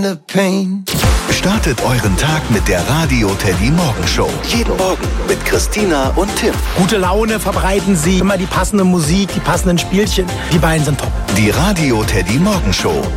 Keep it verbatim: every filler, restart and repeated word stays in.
the pain. Startet euren Tag mit der Radio Teddy Morgenshow. Jeden Morgen mit Christina und Tim. Gute Laune verbreiten sie, immer die passende Musik, die passenden Spielchen. Die beiden sind top. Die Radio Teddy Morgenshow.